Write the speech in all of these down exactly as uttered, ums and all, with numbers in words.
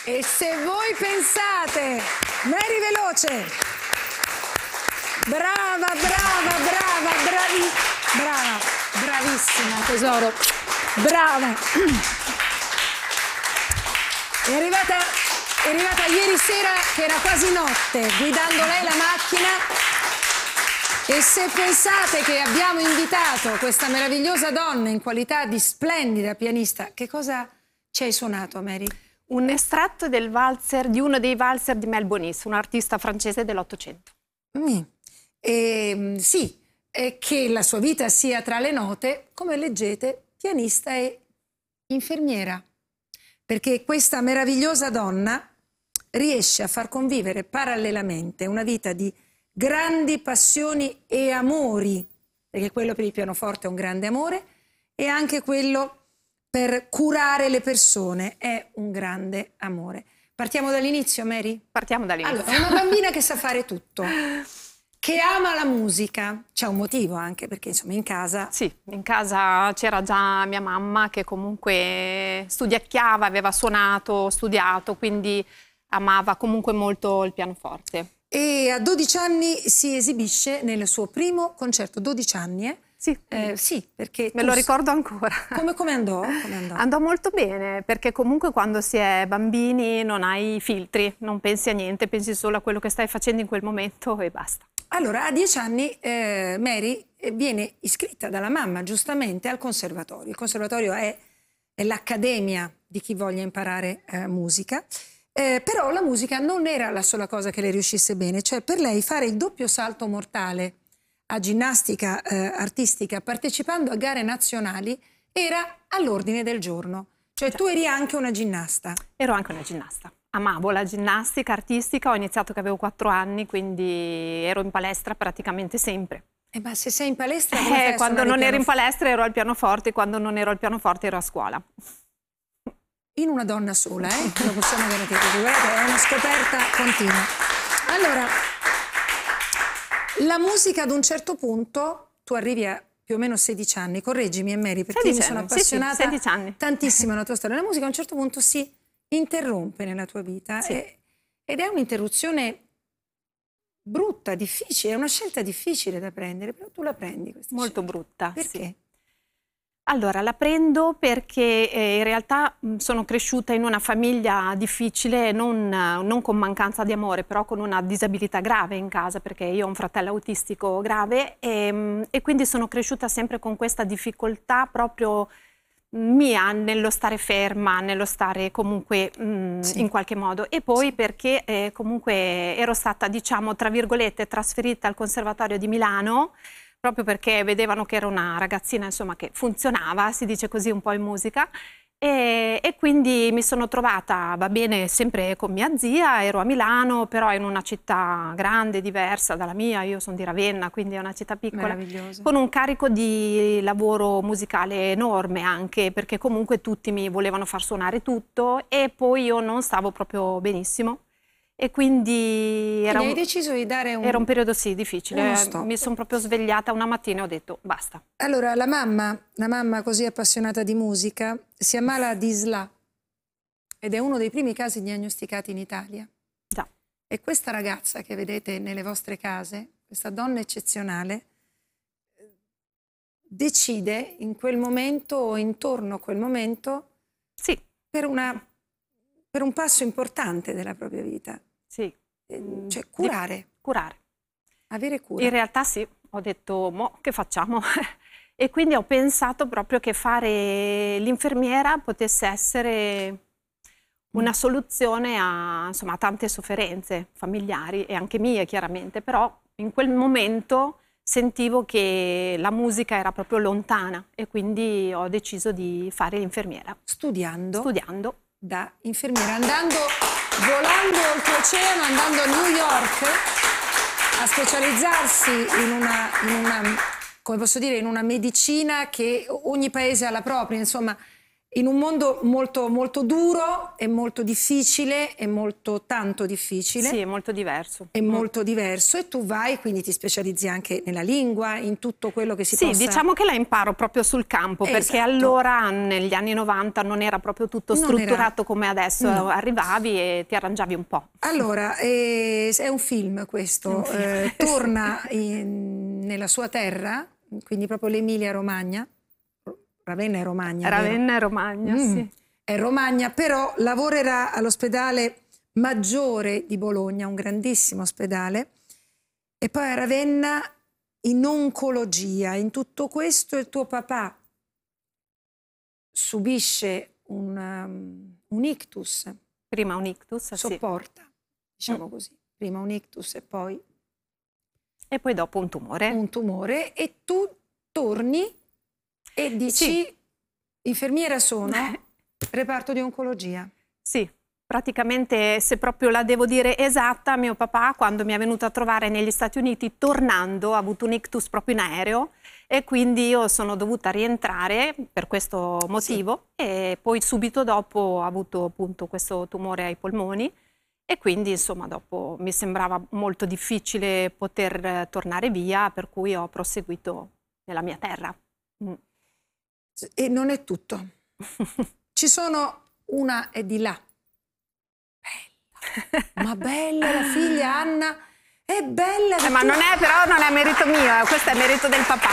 E se voi pensate, Mary veloce, brava, brava, brava, bravi, brava, bravissima tesoro, brava. È arrivata, è arrivata ieri sera che era quasi notte, guidando lei la macchina. E se pensate che abbiamo invitato questa meravigliosa donna in qualità di splendida pianista, che cosa ci hai suonato, Mary? Un estratto del valzer, di uno dei valzer di Mel Bonis, un artista francese dell'Ottocento. Mm. E, sì, e che la sua vita sia tra le note, come leggete, pianista e infermiera. Perché questa meravigliosa donna riesce a far convivere parallelamente una vita di grandi passioni e amori, perché quello per il pianoforte è un grande amore, e anche quello per curare le persone è un grande amore. Partiamo dall'inizio, Mary? Partiamo dall'inizio. Allora, una bambina che sa fare tutto, che ama la musica, c'è un motivo anche, perché insomma in casa... Sì, in casa c'era già mia mamma che comunque studiacchiava, aveva suonato, studiato, quindi amava comunque molto il pianoforte. E a dodici anni si esibisce nel suo primo concerto, dodici anni, eh? Sì, eh, sì, perché me lo ricordo ancora. Come, come andò? Come andò? Andò molto bene, perché comunque quando si è bambini non hai filtri, non pensi a niente, pensi solo a quello che stai facendo in quel momento e basta. Allora, a dieci anni eh, Mary viene iscritta dalla mamma, giustamente, al conservatorio. Il conservatorio è, è l'accademia di chi voglia imparare eh, musica. Eh, però la musica non era la sola cosa che le riuscisse bene, cioè per lei fare il doppio salto mortale a ginnastica eh, artistica partecipando a gare nazionali era all'ordine del giorno. Cioè tu eri anche una ginnasta. Ero anche una ginnasta. Amavo la ginnastica artistica, ho iniziato che avevo quattro anni, quindi ero in palestra praticamente sempre. Eh, ma se sei in palestra... come Eh, quando non ero in palestra ero al pianoforte, quando non ero al pianoforte ero a scuola. In una donna sola, eh? Lo possiamo garantire, guardate, è una scoperta continua. Allora, la musica ad un certo punto, tu arrivi a più o meno sedici anni, correggimi Mary, perché mi sono appassionata sì, sì, sedici anni. tantissimo alla tua storia. La musica a un certo punto si interrompe nella tua vita sì. e, ed è un'interruzione brutta, difficile, è una scelta difficile da prendere, però tu la prendi questa Molto scelta. brutta. Perché? Sì. Allora, la prendo perché eh, in realtà mh, sono cresciuta in una famiglia difficile, non, non con mancanza di amore, però con una disabilità grave in casa, perché io ho un fratello autistico grave e, mh, e quindi sono cresciuta sempre con questa difficoltà proprio mia nello stare ferma, nello stare comunque mh, sì. in qualche modo. E poi sì. perché eh, comunque ero stata, diciamo, tra virgolette, trasferita al Conservatorio di Milano, proprio perché vedevano che era una ragazzina insomma che funzionava, si dice così un po' in musica, e, e quindi mi sono trovata, va bene, sempre con mia zia, ero a Milano, però in una città grande, diversa dalla mia, io sono di Ravenna, quindi è una città piccola, con un carico di lavoro musicale enorme anche, perché comunque tutti mi volevano far suonare tutto e poi io non stavo proprio benissimo. E quindi era un, hai deciso di dare un, era un periodo sì difficile, stop. Mi sono proprio svegliata una mattina e ho detto basta. Allora la mamma, la mamma così appassionata di musica, si ammala di S L A ed è uno dei primi casi diagnosticati in Italia. Già. E questa ragazza che vedete nelle vostre case, questa donna eccezionale, decide in quel momento o intorno a quel momento sì. per, una, per un passo importante della propria vita. Sì. Cioè curare. Di curare. Avere cura. In realtà sì, ho detto, mo che facciamo? E quindi ho pensato proprio che fare l'infermiera potesse essere una soluzione a, insomma, a tante sofferenze familiari e anche mie chiaramente, però in quel momento sentivo che la musica era proprio lontana e quindi ho deciso di fare l'infermiera. Studiando? Studiando. Da infermiera, andando... volando oltreoceano, andando a New York a specializzarsi in una, in una, come posso dire, in una medicina che ogni paese ha la propria, insomma, in un mondo molto, molto duro e molto difficile e molto tanto difficile. Sì, è molto diverso. È molto diverso e tu vai, quindi ti specializzi anche nella lingua, in tutto quello che si sì, possa... Sì, diciamo che la imparo proprio sul campo, esatto. Perché allora, negli anni novanta, non era proprio tutto Non strutturato era... come adesso. No. Arrivavi e ti arrangiavi un po'. Allora, eh, è un film questo, film. Eh, torna in, nella sua terra, quindi proprio l'Emilia Romagna. Ravenna è Romagna, Ravenna è Romagna, mm, sì. È Romagna, però lavorerà all'ospedale Maggiore di Bologna, un grandissimo ospedale, e poi a Ravenna in oncologia. In tutto questo il tuo papà subisce un, um, un ictus. Prima un ictus, Sopporta, sì. diciamo mm. così. Prima un ictus e poi... E poi dopo un tumore. Un tumore, e tu torni e dici, sì. infermiera sono, reparto di oncologia. Sì, praticamente, se proprio la devo dire esatta, mio papà, quando mi è venuto a trovare negli Stati Uniti, tornando, ha avuto un ictus proprio in aereo, e quindi io sono dovuta rientrare per questo motivo, sì. E poi subito dopo ha avuto appunto questo tumore ai polmoni, e quindi insomma dopo mi sembrava molto difficile poter tornare via, per cui ho proseguito nella mia terra. Mm. E non è tutto. Ci sono una è di là. Bella. Ma bella la figlia Anna. È bella. Eh, ma non è, però non è merito mio, questo è merito del papà.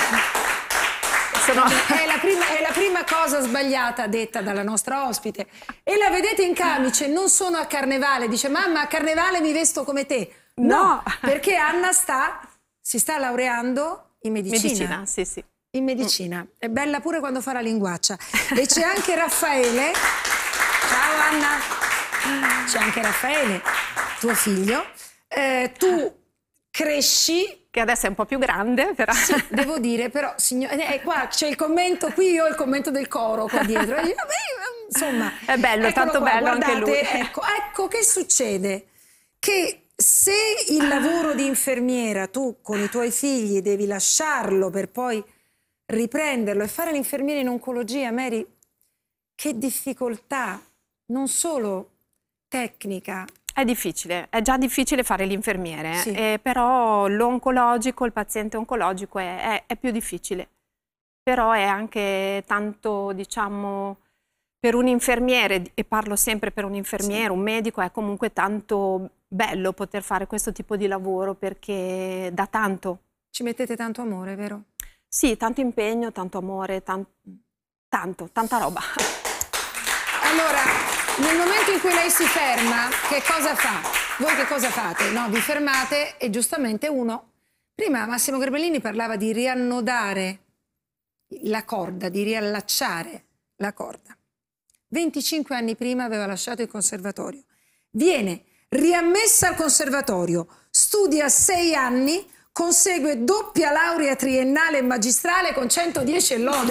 Sono... È, la prima, è la prima cosa sbagliata detta dalla nostra ospite. E la vedete in camice, non sono a carnevale. Dice, mamma, a carnevale mi vesto come te. No, no. Perché Anna sta, si sta laureando in medicina. Medicina, sì, sì. In medicina. Mm. È bella pure quando fa la linguaccia. E c'è anche Raffaele. Ciao Anna. C'è anche Raffaele, tuo figlio. Eh, tu cresci. Che adesso è un po' più grande, però. Sì, devo dire, però, signore, eh, qua c'è il commento, qui io ho il commento del coro qua dietro. Io, beh, insomma. È bello, tanto qua, bello guardate, anche lui. Ecco, ecco che succede. Che se il lavoro di infermiera tu con i tuoi figli devi lasciarlo per poi riprenderlo e fare l'infermiera in oncologia, Mary, che difficoltà, non solo tecnica. È difficile, è già difficile fare l'infermiere, Sì. eh, però l'oncologico, il paziente oncologico è, è, è più difficile. Però è anche tanto, diciamo, per un infermiere, e parlo sempre per un infermiere, sì. Un medico, è comunque tanto bello poter fare questo tipo di lavoro, perché dà tanto. Ci mettete tanto amore, vero? Sì, tanto impegno, tanto amore, tan- tanto, tanta roba. Allora, nel momento in cui lei si ferma, che cosa fa? Voi che cosa fate? No, vi fermate e giustamente uno... Prima Massimo Grebellini parlava di riannodare la corda, di riallacciare la corda. venticinque anni prima aveva lasciato il conservatorio. Viene riammessa al conservatorio, studia sei anni, consegue doppia laurea triennale e magistrale con centodieci e lode.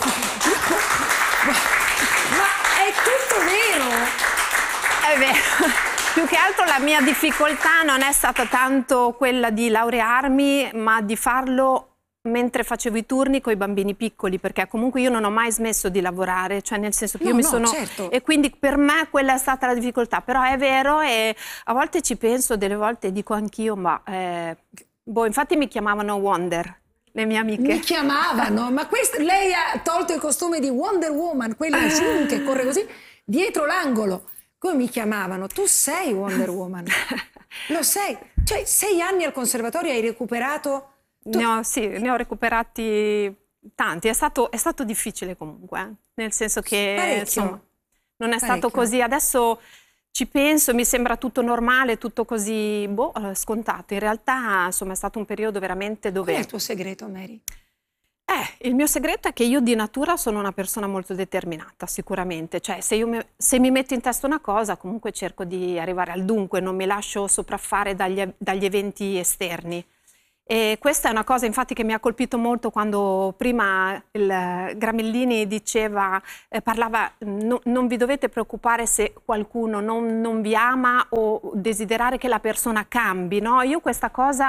Ma è tutto vero? È vero. Più che altro la mia difficoltà non è stata tanto quella di laurearmi, ma di farlo mentre facevo i turni con i bambini piccoli, perché comunque io non ho mai smesso di lavorare, cioè nel senso che no, io mi no, sono... certo. E quindi per me quella è stata la difficoltà, però è vero, e a volte ci penso, delle volte dico anch'io, ma... Eh, boh, infatti mi chiamavano Wonder, le mie amiche. Mi chiamavano, ma questo, lei ha tolto il costume di Wonder Woman, quella che corre così, dietro l'angolo. Come mi chiamavano? Tu sei Wonder Woman. Lo sei. Cioè, sei anni al conservatorio hai recuperato... Tu... Ne ho, sì, ne ho recuperati tanti. È stato, è stato difficile comunque, eh? Nel senso che Parecchio. Insomma, non è Parecchio. stato così. Adesso ci penso, mi sembra tutto normale, tutto così boh, scontato. In realtà, insomma, è stato un periodo veramente dove... Qual è il tuo segreto, Mary? Eh, il mio segreto è che io di natura sono una persona molto determinata, sicuramente. Cioè, se, io mi, se mi metto in testa una cosa, comunque cerco di arrivare al dunque, non mi lascio sopraffare dagli, dagli eventi esterni. E questa è una cosa infatti che mi ha colpito molto quando prima il Gramellini diceva, eh, parlava, no, non vi dovete preoccupare se qualcuno non, non vi ama o desiderare che la persona cambi, no? Io questa cosa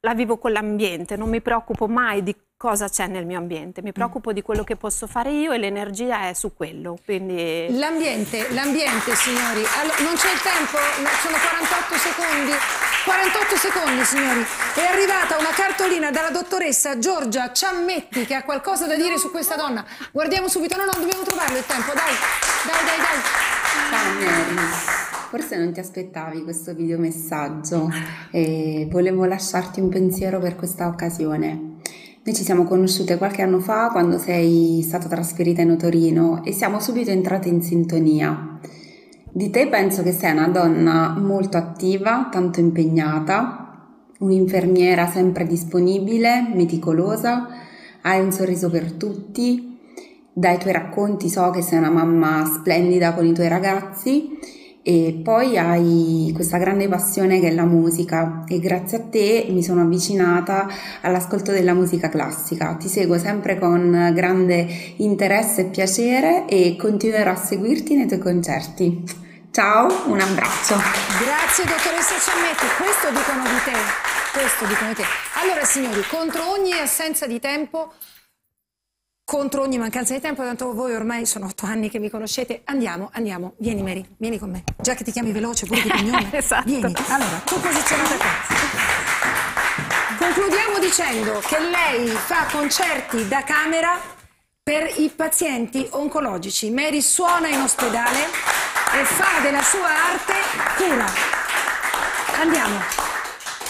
la vivo con l'ambiente, non mi preoccupo mai di cosa c'è nel mio ambiente, mi preoccupo di quello che posso fare io e l'energia è su quello. Quindi... L'ambiente, l'ambiente signori, allora, non c'è il tempo, sono quarantotto secondi, quarantotto secondi signori, è arrivata una cartolina dalla dottoressa Giorgia Ciammetti che ha qualcosa da dire su questa donna, guardiamo subito, no no dobbiamo trovarlo il tempo, dai, dai dai dai. Ciao Mary, forse non ti aspettavi questo videomessaggio e volevo lasciarti un pensiero per questa occasione. Noi ci siamo conosciute qualche anno fa quando sei stata trasferita in Torino e siamo subito entrate in sintonia. Di te penso che sei una donna molto attiva, tanto impegnata, un'infermiera sempre disponibile, meticolosa, hai un sorriso per tutti. Dai tuoi racconti so che sei una mamma splendida con i tuoi ragazzi e poi hai questa grande passione che è la musica e grazie a te mi sono avvicinata all'ascolto della musica classica. Ti seguo sempre con grande interesse e piacere e continuerò a seguirti nei tuoi concerti. Ciao, un abbraccio. Grazie dottoressa Ciammetti, questo dicono di te, questo dicono di te. Allora signori, contro ogni assenza di tempo, contro ogni mancanza di tempo, tanto voi ormai sono otto anni che mi conoscete, andiamo, andiamo, vieni Mary, vieni con me, già che ti chiami veloce pure di cognome, esatto. Vieni, allora, tu posizionata qua. Concludiamo dicendo che lei fa concerti da camera per i pazienti oncologici. Mary suona in ospedale e fa della sua arte cura. Andiamo.